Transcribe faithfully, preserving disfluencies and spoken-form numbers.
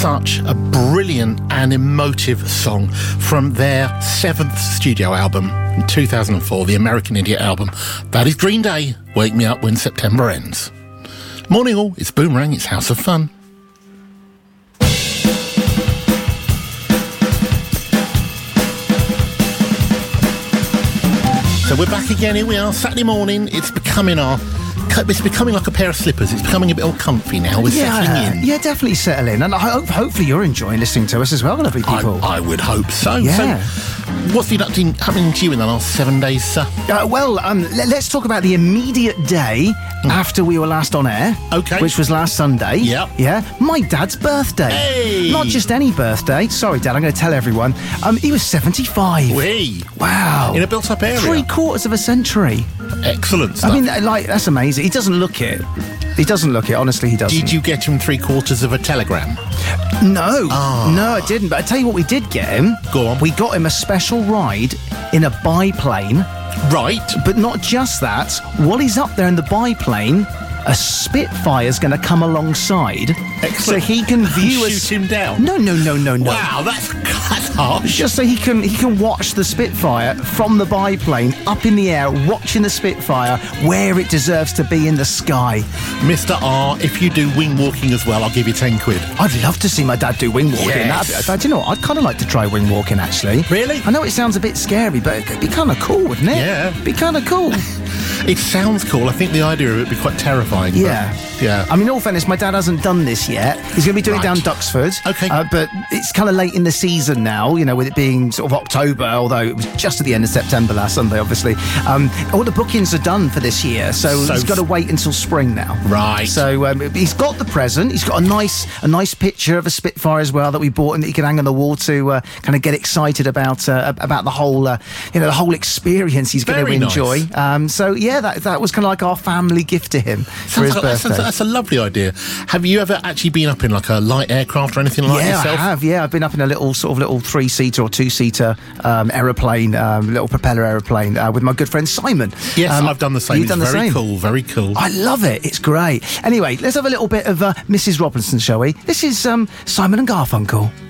such a brilliant and emotive song from their seventh studio album in two thousand four, the American Idiot album. That is Green Day, Wake Me Up When September Ends. Morning all, it's Boomerang, it's House of Fun. So we're back again, here we are, Saturday morning. It's becoming our... It's becoming like a pair of slippers. It's becoming a bit more comfy now. We're yeah, settling in. Yeah, definitely settle in. And I hope, hopefully you're enjoying listening to us as well, lovely people. I, I would hope so. Yeah. So, what's been happening to you in the last seven days, sir? Uh, well, um, let, let's talk about the immediate day mm. after we were last on air. Okay. Which was last Sunday. Yep. Yeah. My dad's birthday. Hey! Not just any birthday. Sorry, Dad, I'm going to tell everyone. Um, he was seventy-five. Wee. Wow. In a built-up area. Three quarters of a century. Excellent stuff. I mean, like, that's amazing. He doesn't look it. He doesn't look it. Honestly, he doesn't. Did you get him three quarters of a telegram? No. Oh. No, I didn't. But I tell you what we did get him. Go on. We got him a special ride in a biplane. Right. But not just that. While he's up there in the biplane, a Spitfire's going to come alongside. Excellent. So he can view us. Shoot him down. No, no, no, no, no. Wow, that's, that's harsh. Just so he can he can watch the Spitfire from the biplane up in the air, watching the Spitfire where it deserves to be in the sky. Mister R, if you do wing walking as well, I'll give you ten quid. I'd love to see my dad do wing walking. Yes. That'd be, do you know what? I'd kind of like to try wing walking, actually. Really? I know it sounds a bit scary, but it'd be kind of cool, wouldn't it? Yeah. Be kind of cool. It sounds cool. I think the idea of it would be quite terrifying. Yeah. But, yeah. I mean, in all fairness, my dad hasn't done this yet. He's going to be doing Right. it down Duxford. Okay. Uh, but it's kind of late in the season now, you know, with it being sort of October, although it was just at the end of September last Sunday, obviously. Um, all the bookings are done for this year, so, So he's got to wait until spring now. Right. So um, he's got the present. He's got a nice a nice picture of a Spitfire as well that we bought and that he can hang on the wall to uh, kind of get excited about uh, about the whole, uh, you know, the whole experience he's going to Very enjoy. nice. Um, so, yeah, that, that was kind of like our family gift to him for Sounds his like- birthday. That's, that's a lovely idea. Have you ever actually been up in like a light aircraft or anything like yeah, yourself? I have. Yeah, I've been up in a little sort of little three-seater or two-seater um, aeroplane, um, little propeller aeroplane uh, with my good friend Simon. Yes, Um, I've done the same. You've It's done the very same. cool, very cool. I love it. It's great. Anyway, let's have a little bit of uh, Missus Robinson, shall we? This is um, Simon and Garfunkel.